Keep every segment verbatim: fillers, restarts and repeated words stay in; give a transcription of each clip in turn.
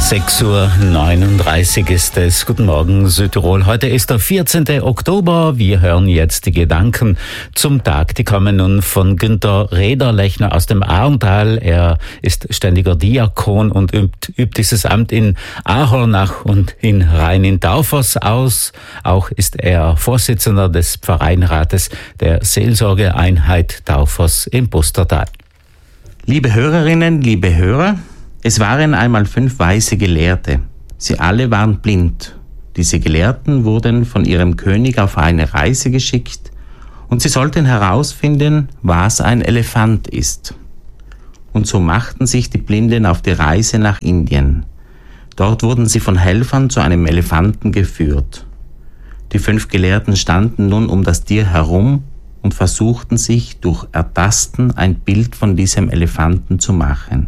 sechs Uhr neununddreißig ist es. Guten Morgen, Südtirol. Heute ist der vierzehnte Oktober. Wir hören jetzt die Gedanken zum Tag. Die kommen nun von Günter Rederlechner aus dem Ahrntal. Er ist ständiger Diakon und übt, übt dieses Amt in Ahornach und in Rhein-in-Taufers aus. Auch ist er Vorsitzender des Pfarreienrates der Seelsorgeeinheit Taufers im Pustertal. Liebe Hörerinnen, liebe Hörer, es waren einmal fünf weise Gelehrte. Sie alle waren blind. Diese Gelehrten wurden von ihrem König auf eine Reise geschickt und sie sollten herausfinden, was ein Elefant ist. Und so machten sich die Blinden auf die Reise nach Indien. Dort wurden sie von Helfern zu einem Elefanten geführt. Die fünf Gelehrten standen nun um das Tier herum und versuchten sich durch Ertasten ein Bild von diesem Elefanten zu machen.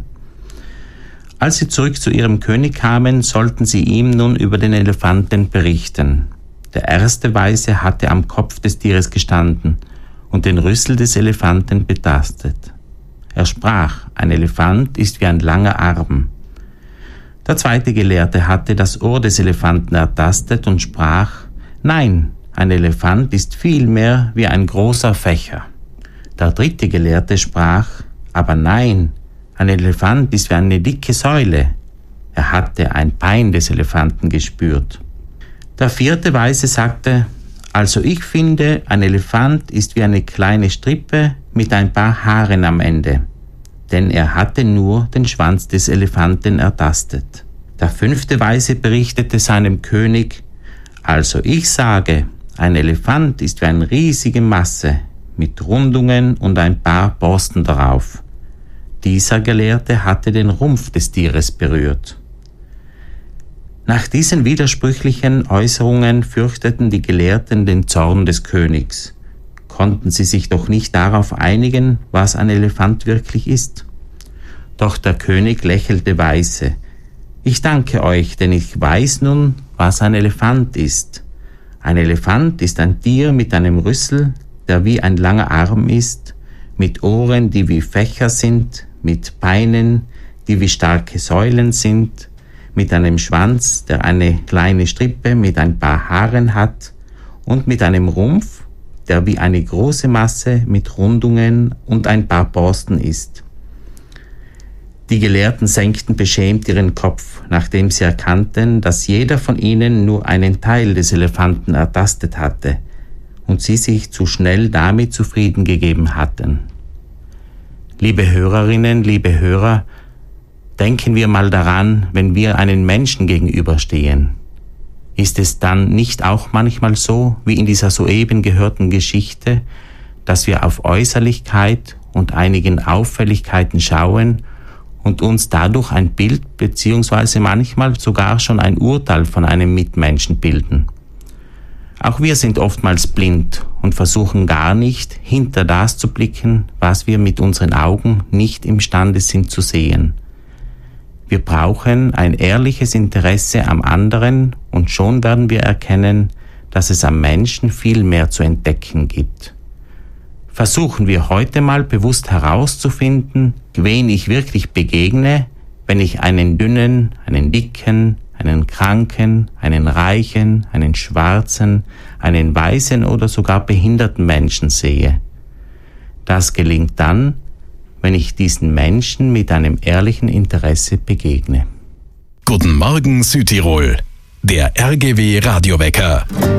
Als sie zurück zu ihrem König kamen, sollten sie ihm nun über den Elefanten berichten. Der erste Weise hatte am Kopf des Tieres gestanden und den Rüssel des Elefanten betastet. Er sprach, ein Elefant ist wie ein langer Arm. Der zweite Gelehrte hatte das Ohr des Elefanten ertastet und sprach, nein, ein Elefant ist vielmehr wie ein großer Fächer. Der dritte Gelehrte sprach, aber nein, ein Elefant ist wie eine dicke Säule. Er hatte ein Bein des Elefanten gespürt. Der vierte Weise sagte, also ich finde, ein Elefant ist wie eine kleine Strippe mit ein paar Haaren am Ende. Denn er hatte nur den Schwanz des Elefanten ertastet. Der fünfte Weise berichtete seinem König, also ich sage, ein Elefant ist wie eine riesige Masse mit Rundungen und ein paar Borsten darauf. Dieser Gelehrte hatte den Rumpf des Tieres berührt. Nach diesen widersprüchlichen Äußerungen fürchteten die Gelehrten den Zorn des Königs. Konnten sie sich doch nicht darauf einigen, was ein Elefant wirklich ist? Doch der König lächelte weise. Ich danke euch, denn ich weiß nun, was ein Elefant ist. Ein Elefant ist ein Tier mit einem Rüssel, der wie ein langer Arm ist, mit Ohren, die wie Fächer sind, mit Beinen, die wie starke Säulen sind, mit einem Schwanz, der eine kleine Strippe mit ein paar Haaren hat und mit einem Rumpf, der wie eine große Masse mit Rundungen und ein paar Borsten ist. Die Gelehrten senkten beschämt ihren Kopf, nachdem sie erkannten, dass jeder von ihnen nur einen Teil des Elefanten ertastet hatte und sie sich zu schnell damit zufrieden gegeben hatten. Liebe Hörerinnen, liebe Hörer, denken wir mal daran, wenn wir einen Menschen gegenüberstehen. Ist es dann nicht auch manchmal so, wie in dieser soeben gehörten Geschichte, dass wir auf Äußerlichkeit und einigen Auffälligkeiten schauen und uns dadurch ein Bild bzw. manchmal sogar schon ein Urteil von einem Mitmenschen bilden? Auch wir sind oftmals blind und versuchen gar nicht, hinter das zu blicken, was wir mit unseren Augen nicht imstande sind zu sehen. Wir brauchen ein ehrliches Interesse am anderen und schon werden wir erkennen, dass es am Menschen viel mehr zu entdecken gibt. Versuchen wir heute mal bewusst herauszufinden, wen ich wirklich begegne, wenn ich einen dünnen, einen dicken, einen Kranken, einen Reichen, einen Schwarzen, einen Weißen oder sogar behinderten Menschen sehe. Das gelingt dann, wenn ich diesen Menschen mit einem ehrlichen Interesse begegne. Guten Morgen Südtirol, der R G W Radiowecker.